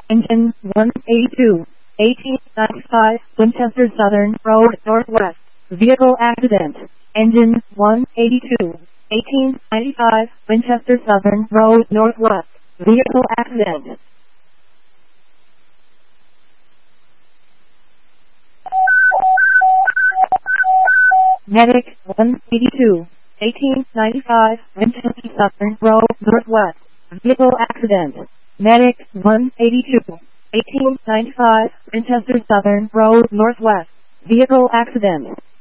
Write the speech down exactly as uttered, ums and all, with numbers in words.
Engine one eighty-two, eighteen ninety-five, Winchester Southern Road Northwest. Vehicle accident. Engine one eighty-two, eighteen ninety-five, Winchester Southern Road Northwest. Vehicle accident. Medic one eighty-two, eighteen ninety-five, Winchester Southern Road Northwest. Vehicle accident. Medic one eighty-two, eighteen ninety-five, Winchester Southern Road Northwest. Vehicle accident.